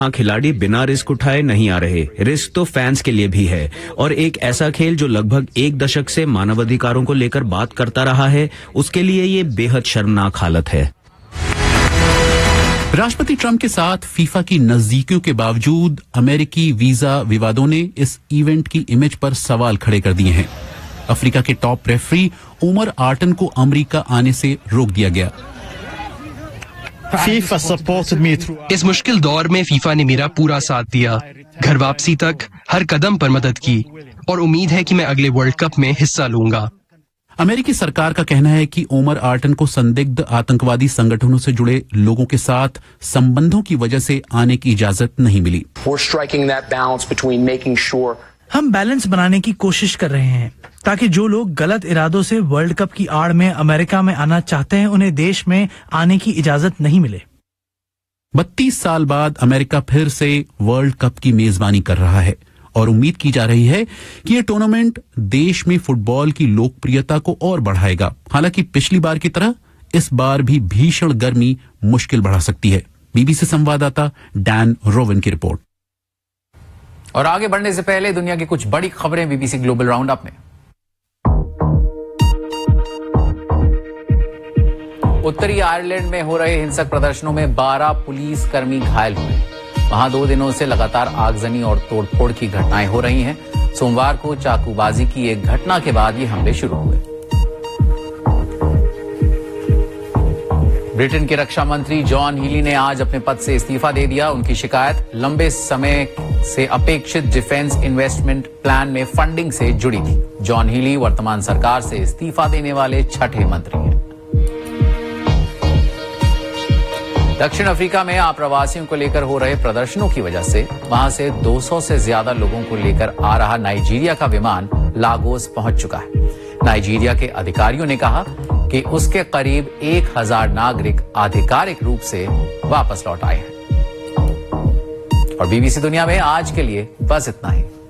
खिलाड़ी बिना रिस्क उठाए नहीं आ रहे। रिस्क तो फैंस के लिए भी है और एक ऐसा खेल जो लगभग एक दशक से मानवाधिकारों को लेकर बात करता रहा है, उसके लिए ये बेहद शर्मनाक हालत है। राष्ट्रपति ट्रंप के साथ फीफा की नजदीकियों के बावजूद अमेरिकी वीजा विवादों ने इस इवेंट की इमेज पर सवाल खड़े कर दिए हैं। अफ्रीका के टॉप रेफरी उमर आर्टन को अमेरिका आने से रोक दिया गया। इस मुश्किल दौर में फीफा ने मेरा पूरा साथ दिया, घर वापसी तक हर कदम पर मदद की और उम्मीद है कि मैं अगले वर्ल्ड कप में हिस्सा लूंगा। अमेरिकी सरकार का कहना है कि उमर आर्टन को संदिग्ध आतंकवादी संगठनों से जुड़े लोगों के साथ संबंधों की वजह से आने की इजाजत नहीं मिली। हम बैलेंस बनाने की कोशिश कर रहे हैं ताकि जो लोग गलत इरादों से वर्ल्ड कप की आड़ में अमेरिका में आना चाहते हैं, उन्हें देश में आने की इजाजत नहीं मिले। 32 साल बाद अमेरिका फिर से वर्ल्ड कप की मेजबानी कर रहा है और उम्मीद की जा रही है कि ये टूर्नामेंट देश में फुटबॉल की लोकप्रियता को और बढ़ाएगा। हालांकि पिछली बार की तरह इस बार भी भीषण गर्मी मुश्किल बढ़ा सकती है। बीबीसी संवाददाता डैन रोवन की रिपोर्ट। और आगे बढ़ने से पहले दुनिया की कुछ बड़ी खबरें बीबीसी ग्लोबल राउंड अप में। उत्तरी आयरलैंड में हो रहे हिंसक प्रदर्शनों में 12 पुलिस कर्मी घायल हुए। वहां 2 दिनों से लगातार आगजनी और तोड़फोड़ की घटनाएं हो रही हैं। सोमवार को चाकूबाजी की एक घटना के बाद ये हमले शुरू हुए। ब्रिटेन के रक्षा मंत्री जॉन हीली ने आज अपने पद से इस्तीफा दे दिया। उनकी शिकायत लंबे समय से अपेक्षित डिफेंस इन्वेस्टमेंट प्लान में फंडिंग से जुड़ी थी। जॉन हीली वर्तमान सरकार से इस्तीफा देने वाले 6ठे मंत्री हैं। दक्षिण अफ्रीका में आप्रवासियों को लेकर हो रहे प्रदर्शनों की वजह से वहां से 200 से ज्यादा लोगों को लेकर आ रहा नाइजीरिया का विमान लागोस पहुंच चुका है। नाइजीरिया के अधिकारियों ने कहा कि उसके करीब 1000 नागरिक आधिकारिक रूप से वापस लौट आए हैं। और बीबीसी दुनिया में आज के लिए बस इतना ही।